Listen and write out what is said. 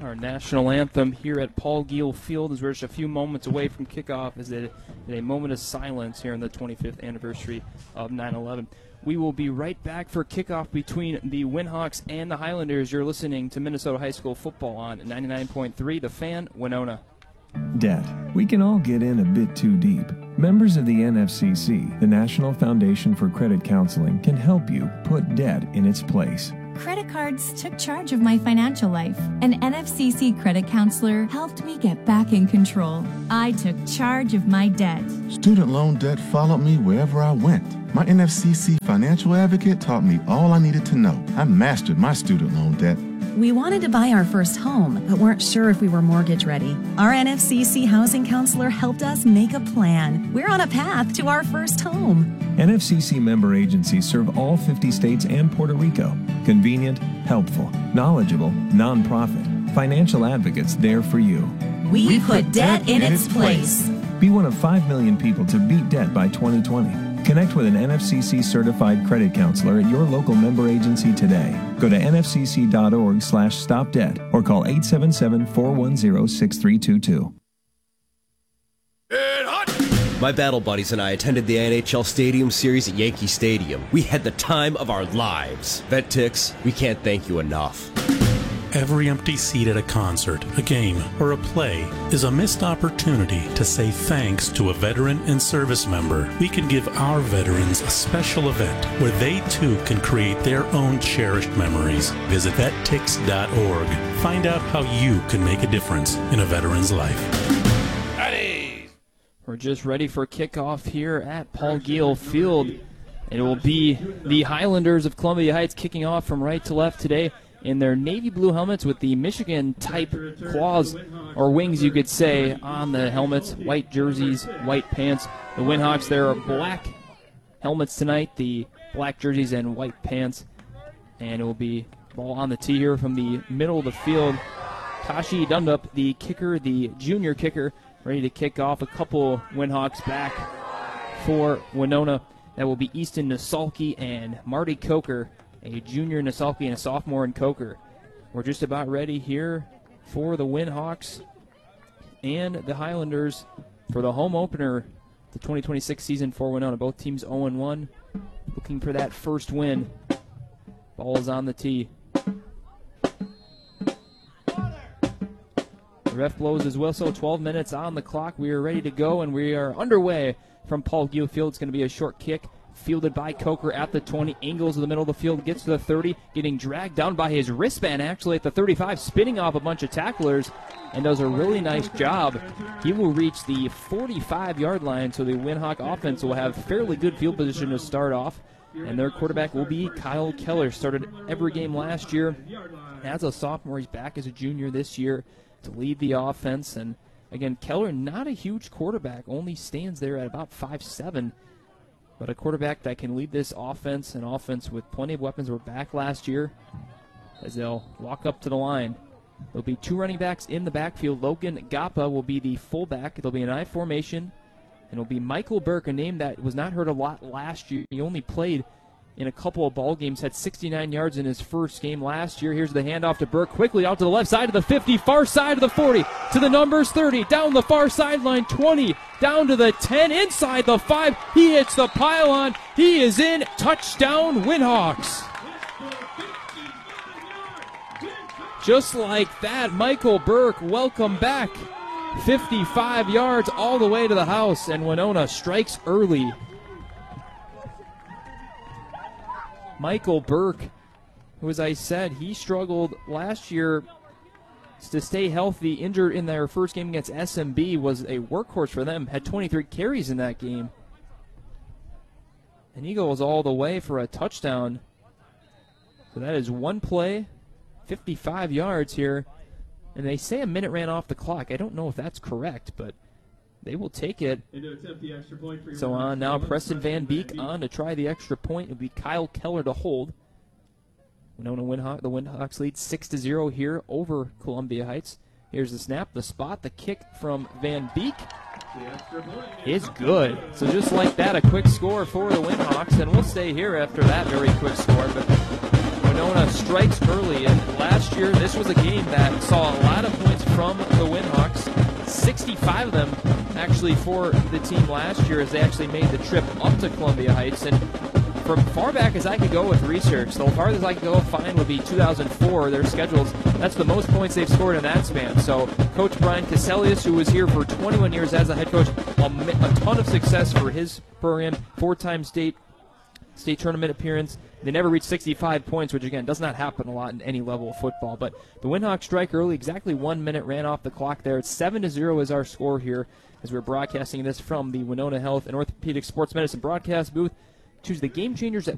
our national anthem here at Paul Giel Field as we're just a few moments away from kickoff as a moment of silence here on the 25th anniversary of 9/11. We will be right back for kickoff between the Winhawks and the Highlanders. You're listening to Minnesota High School football on 99.3 The Fan, Winona. Debt. We can all get in a bit too deep. Members of the NFCC, the National Foundation for Credit Counseling, can help you put debt in its place. Credit cards took charge of my financial life. An NFCC credit counselor helped me get back in control. I took charge of my debt. Student loan debt followed me wherever I went. My NFCC financial advocate taught me all I needed to know. I mastered my student loan debt. We wanted to buy our first home, but weren't sure if we were mortgage ready. Our NFCC housing counselor helped us make a plan. We're on a path to our first home. NFCC member agencies serve all 50 states and Puerto Rico. Convenient, helpful, knowledgeable, nonprofit. Financial advocates there for you. We put debt in its place. Be one of 5 million people to beat debt by 2020. Connect with an NFCC certified credit counselor at your local member agency today. Go to nfcc.org/stopdebt or call 877-410-6322. My battle buddies and I attended the NHL Stadium Series at Yankee Stadium. We had the time of our lives. VetTix, we can't thank you enough. Every empty seat at a concert, a game, or a play is a missed opportunity to say thanks to a veteran and service member. We can give our veterans a special event where they too can create their own cherished memories. Visit vettix.org. Find out how you can make a difference in a veteran's life. We're just ready for kickoff here at Paul Giel Field. It will be the Highlanders of Columbia Heights kicking off from right to left today in their navy blue helmets with the Michigan-type claws, or wings you could say, on the helmets. White jerseys, white pants. The Winhawks, there are black helmets tonight, the black jerseys and white pants. And it will be ball on the tee here from the middle of the field. Tashi Dundup, the kicker, the junior kicker, ready to kick off. A couple Winhawks back for Winona. That will be Easton Nasalki and Marty Coker, a junior in Nasalki and a sophomore in Coker. We're just about ready here for the Winhawks and the Highlanders for the home opener, the 2026 season for Winona. Both teams 0-1, looking for that first win. Ball is on the tee. The ref blows his whistle. 12 minutes on the clock. We are ready to go, and we are underway from Paul Giel Field. It's going to be a short kick fielded by Coker at the 20. Angles in the middle of the field, gets to the 30, getting dragged down by his wristband actually at the 35, spinning off a bunch of tacklers, and does a really nice job. He will reach the 45-yard line, so the Winhawk offense will have fairly good field position to start off. And their quarterback will be Kyle Keller. Started every game last year as a sophomore. He's back as a junior this year to lead the offense. And again, Keller, not a huge quarterback, only stands there at about 5'7", but a quarterback that can lead this offense, an offense with plenty of weapons. Were back last year as they'll walk up to the line. There'll be two running backs in the backfield. Logan Gappa will be the fullback. It'll be an I formation, and it'll be Michael Burke, a name that was not heard a lot last year. He only played in a couple of ball games, had 69 yards in his first game last year. Here's the handoff to Burke, quickly out to the left side of the 50, far side of the 40, to the numbers 30, down the far sideline 20, down to the 10, inside the 5. He hits the pylon. He is in. Touchdown, Winhawks. Just like that, Michael Burke, welcome back. 55 yards all the way to the house, and Winona strikes early. Michael Burke, who, as I said, he struggled last year to stay healthy, injured in their first game against SMB, was a workhorse for them, had 23 carries in that game. And he goes all the way for a touchdown. So that is one play, 55 yards here. And they say a minute ran off the clock. I don't know if that's correct, but they will take it. So on now, Preston Van Beek on to try the extra point. It'll be Kyle Keller to hold. Winona the Winhawks lead 6-0 here over Columbia Heights. Here's the snap, the spot, the kick from Van Beek is good. So just like that, a quick score for the Winhawks, and we'll stay here after that very quick score. But Winona strikes early, and last year this was a game that saw a lot of points from the Windhawks. 65 of them actually for the team last year as they actually made the trip up to Columbia Heights. And from far back as I could go with research, the farthest I could go find would be 2004, their schedules. That's the most points they've scored in that span. So Coach Brian Caselius, who was here for 21 years as a head coach, a ton of success for his program, 4-time state tournament appearance. They never reached 65 points, which, again, does not happen a lot in any level of football. But the Windhawks strike early. Exactly 1 minute ran off the clock there. It's 7-0 is our score here as we're broadcasting this from the Winona Health and Orthopedic Sports Medicine broadcast booth. Choose the Game Changers at